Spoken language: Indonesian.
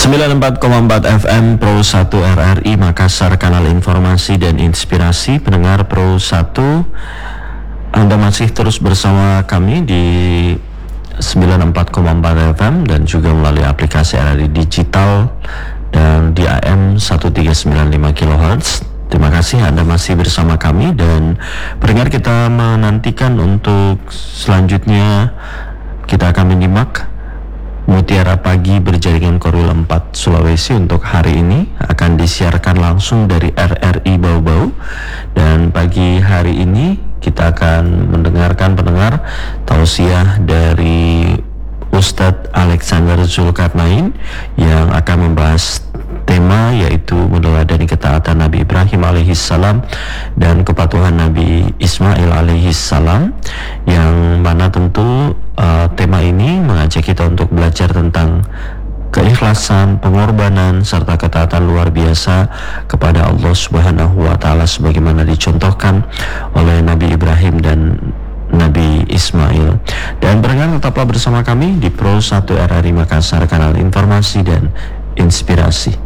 94,4 FM Pro 1 RRI Makassar, kanal informasi dan inspirasi. Pendengar Pro 1, Anda masih terus bersama kami di 94,4 FM dan juga melalui aplikasi RRI Digital dan di AM 1395 kHz. Terima kasih Anda masih bersama kami, dan pendengar, kita menantikan untuk selanjutnya kita akan menyimak Mutiara Pagi berjaringan Korwil 4 Sulawesi. Untuk hari ini akan disiarkan langsung dari RRI Bau-Bau, dan pagi hari ini kita akan mendengarkan pendengar tausiah dari Ustadz Alexander Zulkarnain yang akan membahas tema yaitu meneladani ketaatan Nabi Ibrahim alaihissalam dan kepatuhan Nabi Ismail alaihissalam, yang mana tentu tema ini mengajak kita untuk belajar tentang keikhlasan, pengorbanan, serta ketaatan luar biasa kepada Allah Subhanahu wa Ta'ala, sebagaimana dicontohkan oleh Nabi Ibrahim dan Nabi Ismail. Dan pendengar, tetaplah bersama kami di Pro 1 RRI Makassar, kanal informasi dan inspirasi.